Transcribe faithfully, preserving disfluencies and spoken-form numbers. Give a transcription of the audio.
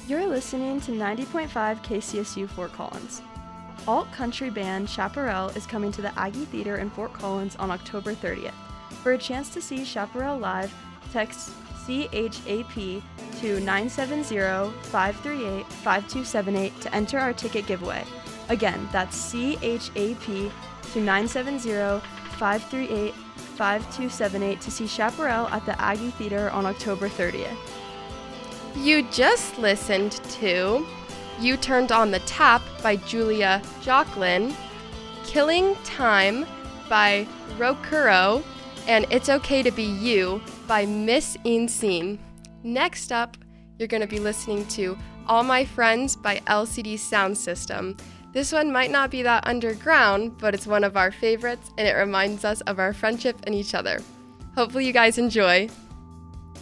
You're listening to ninety point five K C S U Fort Collins. Alt country band Chaparral is coming to the Aggie Theater in Fort Collins on October thirtieth. For a chance to see Chaparral live, text C H A P to nine seven zero, five three eight, five two seven eight to enter our ticket giveaway. Again, that's C H A P to nine seven zero, five three eight, five two seven eight to see Chaparral at the Aggie Theater on October thirtieth. You just listened to You Turned on the Tap by Julia Jocelyn, Killing Time by Rokuro, and It's Okay to Be You by Miss Inseen. Next up, you're going to be listening to All My Friends by L C D Sound System. This one might not be that underground, but it's one of our favorites, and it reminds us of our friendship and each other. Hopefully you guys enjoy.